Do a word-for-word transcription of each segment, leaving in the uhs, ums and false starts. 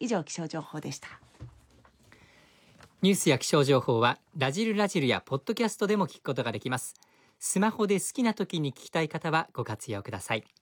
以上気象情報でした。 ニュースや気象情報はラジルラジルやポッドキャストでも聞くことができます。スマホで好きな時に聞きたい方はご活用ください。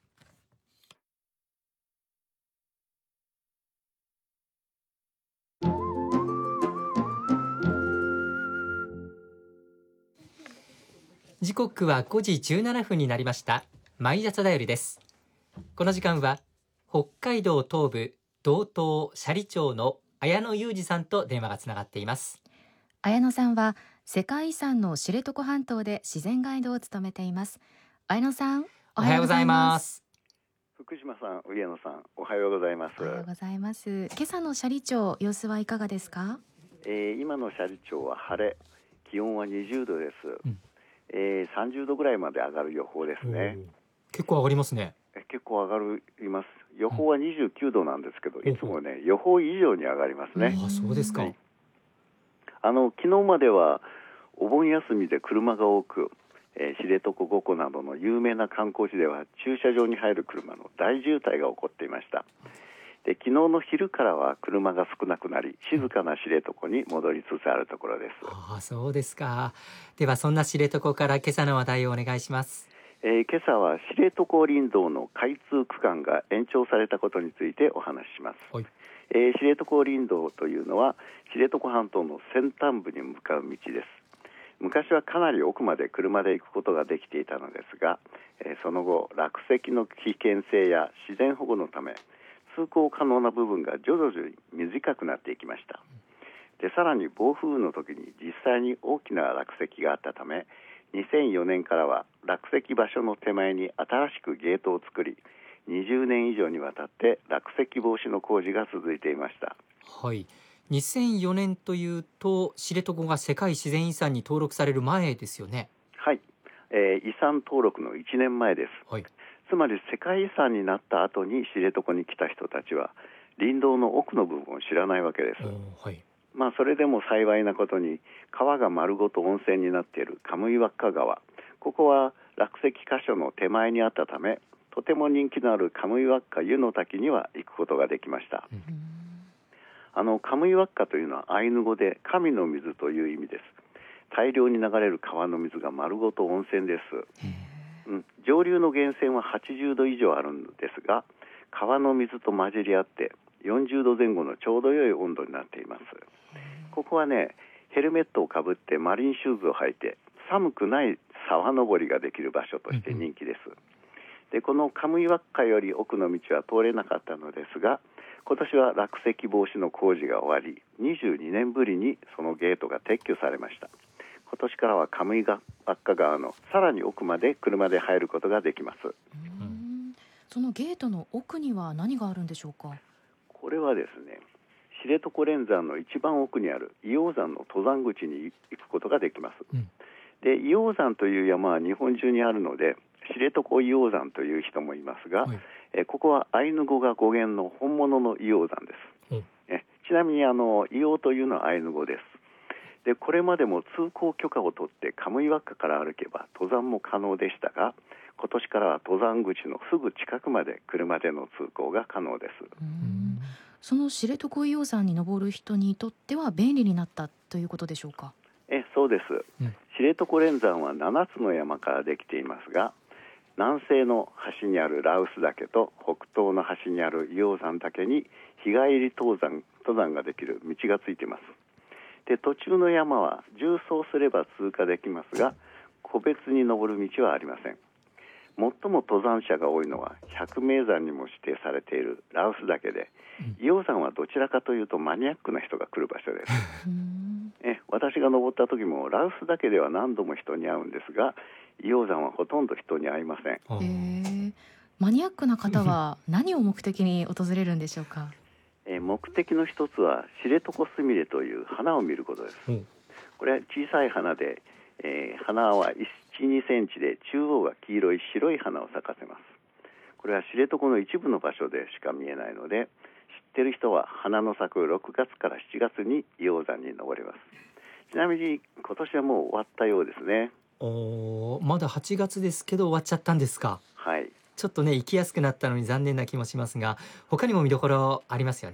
時刻はごじじゅうななふんになりました。マイナスだよりです。この時間は北海道東部道東斜里町の綾野裕二さんと電話がつながっています。 綾野さんは世界遺産の知床半島で自然ガイドを務めています。綾野さん、 おはようございます。 福島さん、上野さん、おはようございます。 おはようございます。今朝の斜里町、様子はいかがですか？ えー、今の斜里町は晴れ、気温はにじゅうどです、うんえー、さんじゅうどぐらいまで上がる予報ですね。 結構上がりますね。 え結構上がります。予報はにじゅうきゅうどなんですけど、うん、いつもね予報以上に上がりますね。 あ、そうですか、 はい、あの昨日まではお盆休みで車が多く、えー、知床五湖などの有名な観光地では駐車場に入る車の大渋滞が起こっていました。で昨日の昼からは車が少なくなり、静かな知床に戻りつつあるところです。 ああ、そうですか。ではそんな知床から今朝の話題をお願いします。 えー、今朝は知床林道の開通区間が延長されたことについてお話しします。はい、えー、知床林道というのは知床半島の先端部に向かう道です。昔はかなり奥まで車で行くことができていたのですが、えー、その後落石の危険性や自然保護のため通行可能な部分が徐々に短くなっていきました。でさらに暴風雨の時に実際に大きな落石があったため、にせんよねんからは落石場所の手前に新しくゲートを作り、にじゅうねん以上にわたって落石防止の工事が続いていました。 はい、にせんよねんというと知床が世界自然遺産に登録される前ですよね。 はい、えー、遺産登録のいちねんまえです。はい、つまり世界遺産になった後に知床に来た人たちは林道の奥の部分を知らないわけです。はい、まあ、それでも幸いなことに川が丸ごと温泉になっているカムイワッカ川、ここは落石箇所の手前にあったため、とても人気のあるカムイワッカ湯の滝には行くことができました。うん、あのカムイワッカというのはアイヌ語で神の水という意味です。大量に流れる川の水が丸ごと温泉です。うん、上流の源泉ははちじゅうど以上あるんですが、川の水と混じり合ってよんじゅうどぜん後のちょうど良い温度になっています。ここはね、ヘルメットをかぶってマリンシューズを履いて寒くない沢登りができる場所として人気です。でこのカムイワッカより奥の道は通れなかったのですが、今年は落石防止の工事が終わり、にじゅうにねんぶりにそのゲートが撤去されました。今年からはカムイワッカ川のさらに奥まで車で入ることができます。 うーん、そのゲートの奥には何があるんでしょうか？ これはですね、知床連山の一番奥にある硫黄山の登山口に行くことができます。うん、で硫黄山という山は日本中にあるので知床硫黄山という人もいますが、はい、えここはアイヌ語が語源の本物の硫黄山です。うん、えちなみにあの硫黄というのはアイヌ語です。でこれまでも通行許可を取ってカムイワッカから歩けば登山も可能でしたが、今年からは登山口のすぐ近くまで車での通行が可能です。 うーん、その知床硫黄山に登る人にとっては便利になったということでしょうか？ えそうです、うん、知床連山はななつの山からできていますが、南西の端にある羅臼岳と北東の端にある硫黄山岳に日帰り登山、登山ができる道がついています。で途中の山は縦走すれば通過できますが、個別に登る道はありません。最も登山者が多いのは百名山にも指定されている羅臼岳で、硫黄山はどちらかというとマニアックな人が来る場所ですえ私が登った時も羅臼岳では何度も人に会うんですが、硫黄山はほとんど人に会いません。 へー、マニアックな方は何を目的に訪れるんでしょうか？ え目的の一つは知床スミレという花を見ることです。うん、これは小さい花で、えー、花はいち、にセンチで中央が黄色い白い花を咲かせます。これは知床の一部の場所でしか見えないので、知っている人は花の咲くろくがつからしちがつに硫黄山に登れます。ちなみに今年はもう終わったようですね。 おまだはちがつですけど終わっちゃったんですか？ はい、 ちょっとね行きやすくなったのに残念な気もしますが、他にも見どころありますよね？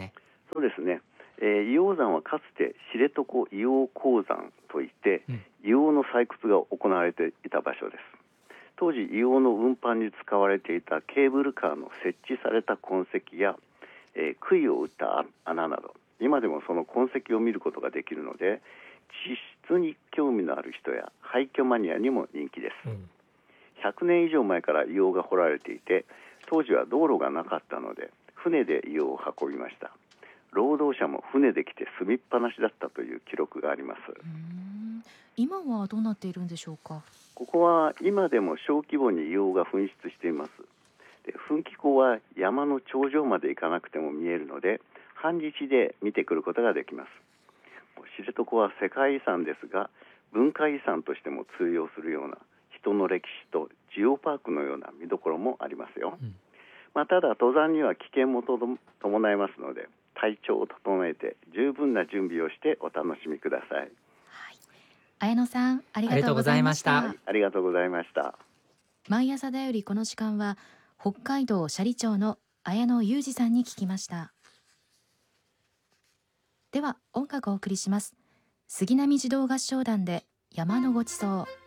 そうですね、えー、硫黄山はかつて知床硫黄鉱山といって、うん、硫黄の採掘が行われていた場所です。当時硫黄の運搬に使われていたケーブルカーの設置された痕跡や、えー、杭を打った穴など、今でもその痕跡を見ることができるので、地質に興味のある人や廃墟マニアにも人気です、うん、ひゃくねん以上前から硫黄が掘られていて、当時は道路がなかったので船で硫黄を運びました。労働者も船で来て住みっぱなしだったという記録があります。 うーん、今はどうなっているんでしょうか。 ここは今でも小規模に硫黄が噴出しています。で、噴気口は山の頂上まで行かなくても見えるので、半日で見てくることができます。知床は世界遺産ですが、文化遺産としても通用するような人の歴史とジオパークのような見どころもありますよ、うん、まあ、ただ登山には危険もとど伴いますので、体調を整えて十分な準備をしてお楽しみください。はい、 綾野さん、ありがとうございました。 はい、ありがとうございました。 毎朝だよりこの時間は北海道斜里町の綾野裕二さんに聞きました。では音楽をお送りします。杉並児童合唱団で山のごちそう。